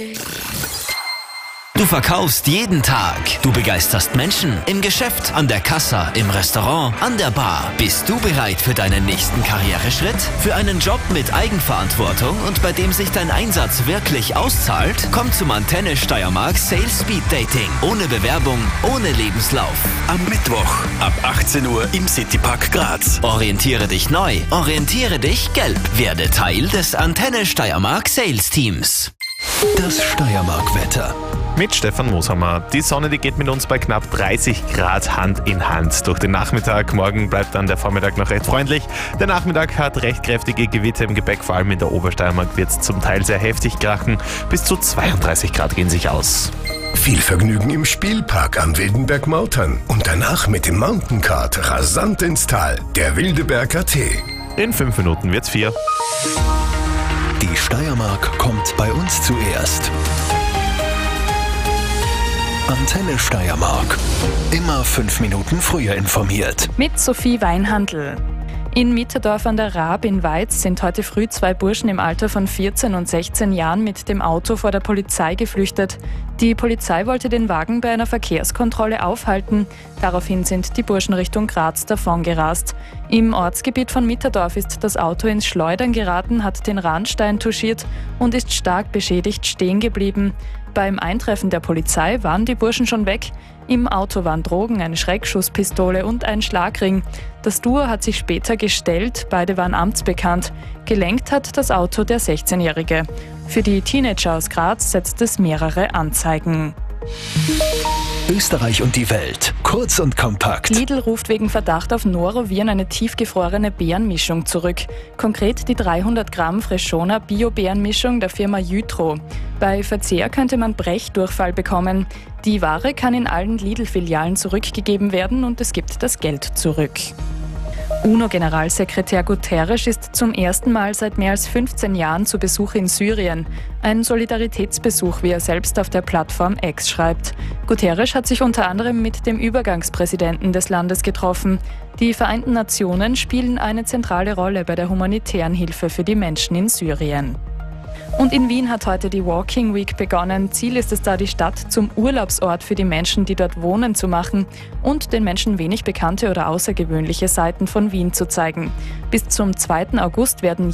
Du verkaufst jeden Tag. Du begeisterst Menschen im Geschäft, an der Kassa, im Restaurant, an der Bar. Bist du bereit für deinen nächsten Karriereschritt? Für einen Job mit Eigenverantwortung und bei dem sich dein Einsatz wirklich auszahlt? Komm zum Antenne Steiermark Sales Speed Dating. Ohne Bewerbung, ohne Lebenslauf. Am Mittwoch ab 18 Uhr im Citypark Graz. Orientiere dich neu. Orientiere dich gelb. Werde Teil des Antenne Steiermark Sales Teams. Das Steiermark-Wetter. Mit Stefan Moshammer. Die Sonne, die geht mit uns bei knapp 30 Grad Hand in Hand durch den Nachmittag. Morgen bleibt dann der Vormittag noch recht freundlich. Der Nachmittag hat recht kräftige Gewitter im Gepäck. Vor allem in der Obersteiermark wird es zum Teil sehr heftig krachen. Bis zu 32 Grad gehen sich aus. Viel Vergnügen im Spielpark am Wildenberg-Mautern und danach mit dem Mountain-Kart rasant ins Tal. Der Wildeberg AT. In 5 Minuten wird's 4. Die Steiermark kommt bei uns zuerst. Antenne Steiermark. Immer 5 Minuten früher informiert. Mit Sophie Weinhandl. In Mitterdorf an der Raab in Weiz sind heute früh 2 Burschen im Alter von 14 und 16 Jahren mit dem Auto vor der Polizei geflüchtet. Die Polizei wollte den Wagen bei einer Verkehrskontrolle aufhalten. Daraufhin sind die Burschen Richtung Graz davongerast. Im Ortsgebiet von Mitterdorf ist das Auto ins Schleudern geraten, hat den Randstein touchiert und ist stark beschädigt stehen geblieben. Beim Eintreffen der Polizei waren die Burschen schon weg. Im Auto waren Drogen, eine Schreckschusspistole und ein Schlagring. Das Duo hat sich später gestellt, beide waren amtsbekannt. Gelenkt hat das Auto der 16-Jährige. Für die Teenager aus Graz setzt es mehrere Anzeigen. Österreich und die Welt. Kurz und kompakt. Lidl ruft wegen Verdacht auf Noroviren eine tiefgefrorene Beerenmischung zurück. Konkret die 300 Gramm Freshona Bio-Beerenmischung der Firma Jytro. Bei Verzehr könnte man Brechdurchfall bekommen. Die Ware kann in allen Lidl-Filialen zurückgegeben werden und es gibt das Geld zurück. UNO-Generalsekretär Guterres ist zum ersten Mal seit mehr als 15 Jahren zu Besuch in Syrien. Ein Solidaritätsbesuch, wie er selbst auf der Plattform X schreibt. Guterres hat sich unter anderem mit dem Übergangspräsidenten des Landes getroffen. Die Vereinten Nationen spielen eine zentrale Rolle bei der humanitären Hilfe für die Menschen in Syrien. Und in Wien hat heute die Walking Week begonnen. Ziel ist es da, die Stadt zum Urlaubsort für die Menschen, die dort wohnen, zu machen und den Menschen wenig bekannte oder außergewöhnliche Seiten von Wien zu zeigen. Bis zum 2. August werden